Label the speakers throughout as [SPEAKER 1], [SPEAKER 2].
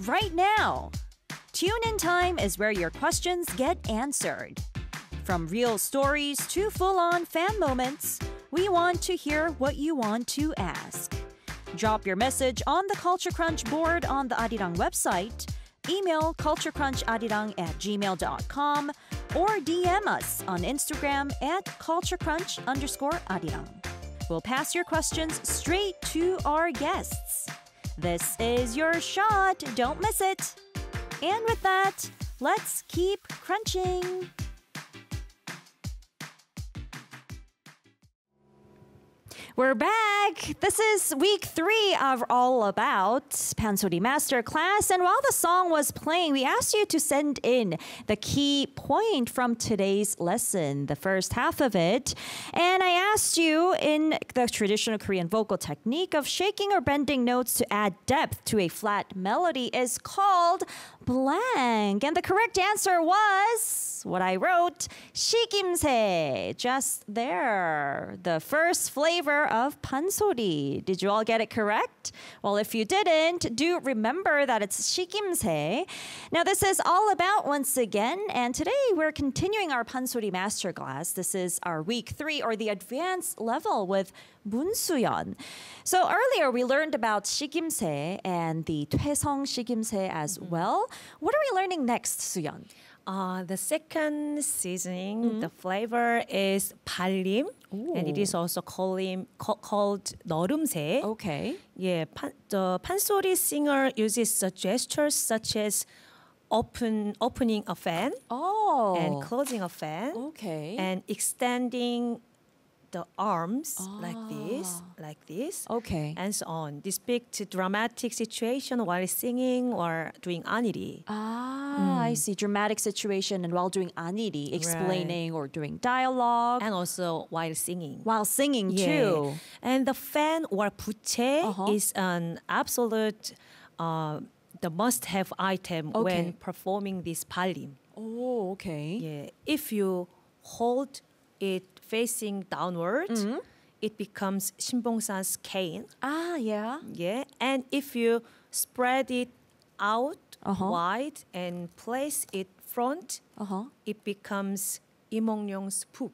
[SPEAKER 1] right now. Tune in time is where your questions get answered. From real stories to full-on fan moments, we want to hear what you want to ask. Drop your message on the Culture Crunch board on the Arirang website, email culturecruncharirang@gmail.com, or DM us on Instagram at culturecrunch_arirang. We'll pass your questions straight to our guests. This is your shot. Don't miss it. And with that, let's keep crunching. We're back. This is week 3 of All About Pansori Masterclass. And while the song was playing, we asked you to send in the key point from today's lesson, the first half of it. And I asked you in the traditional Korean vocal technique of shaking or bending notes to add depth to a flat melody is called blank. And the correct answer was what I wrote, shikimse, just there. The first flavor of pansori. Did you all get it correct? Well, if you didn't, do remember that it's shikimse. Now, this is All About once again, and today we're continuing our pansori masterclass. This is our week 3, or the advanced level with Moon Soo-yeon. So earlier we learned about shikimse and the 퇴성 shikimse as well. What are we learning next, Soo-yeon?
[SPEAKER 2] The second seasoning, the flavor is 발림, and it is also called 너름새.
[SPEAKER 1] Okay.
[SPEAKER 2] Yeah, the pansori singer uses gestures such as opening a fan and closing a fan, and extending the arms like this, and so on. This depict dramatic situation while singing or doing aniri.
[SPEAKER 1] I see. Dramatic situation and while doing aniri, explaining or doing dialogue.
[SPEAKER 2] And also while singing.
[SPEAKER 1] While singing too.
[SPEAKER 2] And the fan or 부채 is an absolute, the must-have item when performing this 발림.
[SPEAKER 1] Oh, okay.
[SPEAKER 2] Yeah. If you hold it facing downward, it becomes 신봉산's cane.
[SPEAKER 1] Yeah.
[SPEAKER 2] Yeah. And if you spread it out wide and place it front, it becomes 이몽룡's poop.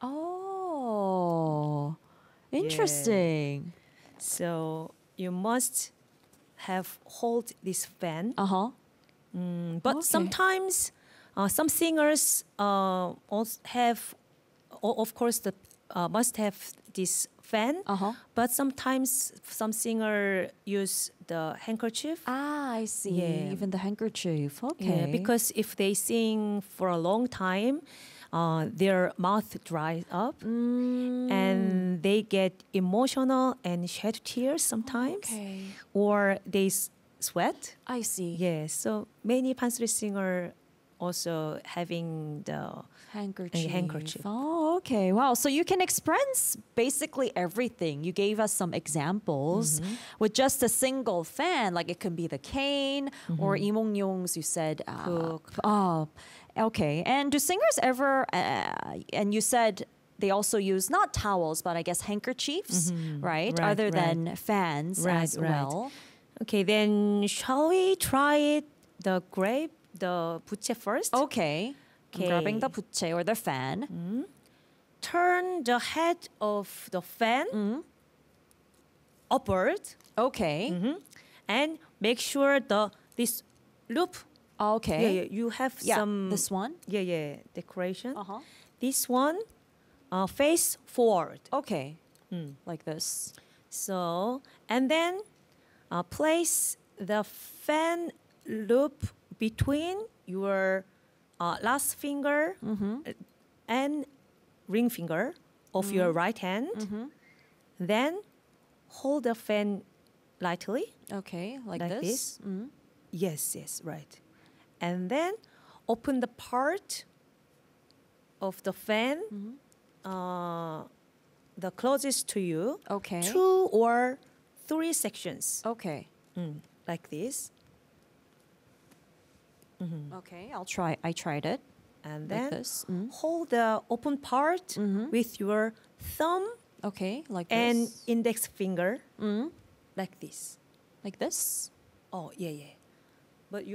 [SPEAKER 1] Oh, interesting.
[SPEAKER 2] Yeah. So you must have hold this fan. But sometimes some singers also have, of course, must have this fan. But sometimes some singer use the handkerchief.
[SPEAKER 1] I see.
[SPEAKER 2] Yeah.
[SPEAKER 1] Even the handkerchief. Okay.
[SPEAKER 2] Yeah, because if they sing for a long time, their mouth dries up and they get emotional and shed tears sometimes. Or they sweat.
[SPEAKER 1] I see.
[SPEAKER 2] Yeah, so many pansori singer also having the handkerchief.
[SPEAKER 1] Oh, okay. Wow. So you can express basically everything. You gave us some examples with just a single fan. Like it can be the cane or 이몽룡's, you said. Okay. And do singers ever, and you said they also use not towels, but I guess handkerchiefs, right? Other than fans as well.
[SPEAKER 2] Okay, then shall we try it, the 부채 first?
[SPEAKER 1] Okay. I'm grabbing the 부채 or the fan.
[SPEAKER 2] Turn the head of the fan upward.
[SPEAKER 1] Okay.
[SPEAKER 2] And make sure this loop.
[SPEAKER 1] Okay.
[SPEAKER 2] Yeah, you have some.
[SPEAKER 1] This one?
[SPEAKER 2] Yeah, decoration. This one, face forward.
[SPEAKER 1] Okay. Like this.
[SPEAKER 2] So, and then place the fan loop between your last finger and ring finger of your right hand. Then hold the fan lightly.
[SPEAKER 1] Okay, like this.
[SPEAKER 2] Yes, right. And then open the part of the fan, the closest to you.
[SPEAKER 1] Okay.
[SPEAKER 2] 2 or 3 sections.
[SPEAKER 1] Okay.
[SPEAKER 2] Like this.
[SPEAKER 1] Okay, I tried it.
[SPEAKER 2] And
[SPEAKER 1] like
[SPEAKER 2] then
[SPEAKER 1] this.
[SPEAKER 2] hold the open part with your thumb
[SPEAKER 1] Okay, like
[SPEAKER 2] and
[SPEAKER 1] this.
[SPEAKER 2] index finger. Like this.
[SPEAKER 1] Like this?
[SPEAKER 2] Oh, yeah.